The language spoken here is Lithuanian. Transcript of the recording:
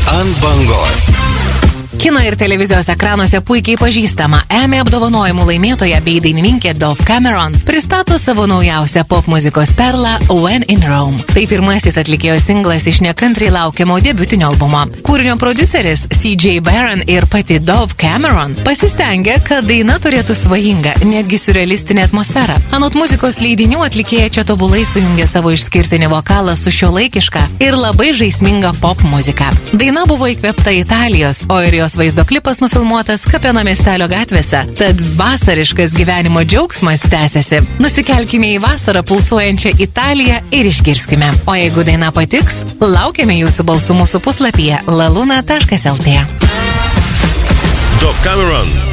Ant bangos. Kino ir televizijos ekranuose puikiai pažįstama Emmy apdovanojimų laimėtoja bei dainininkė Dove Cameron pristato savo naujausią pop muzikos perlą When in Rome. Tai pirmasis atlikėjo singlas iš nekantriai laukiamo debiutinio albumo. Kūrinio prodiuseris CJ Barron ir pati Dove Cameron pasistengė, kad daina turėtų svajingą, netgi surrealistinę atmosferą. Anot muzikos leidinių atlikėja čia tobulai sujungė savo išskirtinį vokalą su šiuolaikiška ir labai žaisminga pop muzika. Daina buvo įkvėpta Italijos, o ir jos vaizdo klipas nufilmuotas Kapeno miestelio gatvėse, tad vasariškas gyvenimo džiaugsmas tęsiasi. Nusikelkime į vasarą pulsuojančią Italiją ir išgirskime. O jeigu daina patiks, laukiame jūsų balsų mūsų puslapyje laluna.lt. Dove Cameron.